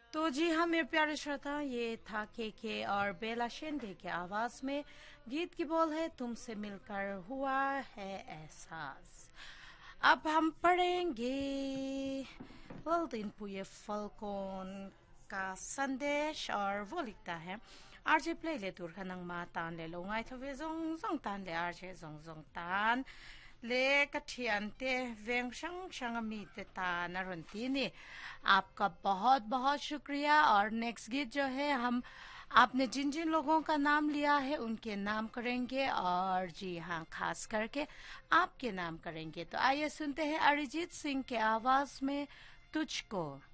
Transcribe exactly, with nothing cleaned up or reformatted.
तो जी हाँ मेरे प्यारे श्रोता, ये था के के और बेला शेंडे के आवाज में। गीत की बोल है तुमसे मिलकर हुआ है एहसास। अब हम पढ़ेंगे लल्दिन पुये फलकोन का संदेश और वो लिखता है आरजे प्ले ले तुर खनंग मा तान ले लो ngai थवे जोंग जोंग तान ले आरजे जोंग जोंग तान ले कठियानते वेंग शंग शंग मी ते तान रंतीनी। आपका बहुत बहुत शुक्रिया। और नेक्स्ट गीत जो है हम आपने जिन जिन लोगों का नाम लिया है उनके नाम करेंगे और जी हाँ खास करके आपके नाम करेंगे। तो आइए सुनते हैं अरिजीत सिंह के आवाज में तुझको।